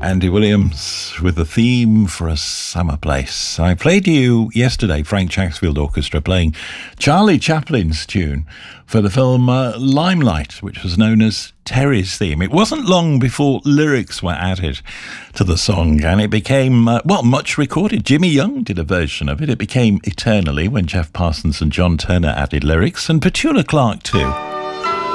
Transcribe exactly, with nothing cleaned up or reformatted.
Andy Williams with the theme for A Summer Place. I played you yesterday Frank Chacksfield Orchestra playing Charlie Chaplin's tune for the film uh, Limelight, which was known as Terry's theme. It wasn't long before lyrics were added to the song, and it became, uh, well, much recorded. Jimmy Young did a version of it. It became Eternally when Jeff Parsons and John Turner added lyrics, and Petula Clark too.